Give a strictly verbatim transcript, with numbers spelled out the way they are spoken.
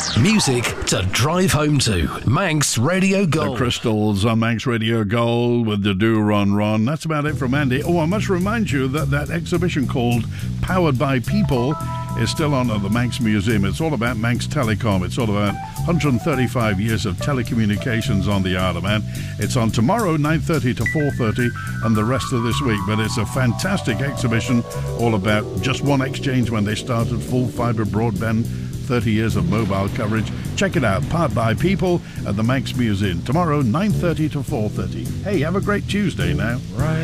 Music to drive home to. Manx Radio Gold. The Crystals on Manx Radio Gold with the Do Ron Ron. That's about it from Andy. Oh, I must remind you that that exhibition called Powered by People is still on at the Manx Museum. It's all about Manx Telecom. It's all about one hundred thirty-five years of telecommunications on the Isle of Man. It's on tomorrow, nine thirty to four thirty, and the rest of this week. But it's a fantastic exhibition all about just one exchange when they started, full fibre broadband, thirty years of mobile coverage. Check it out, Powered by People at the Manx Museum. Tomorrow, nine thirty to four thirty. Hey, have a great Tuesday now. Right.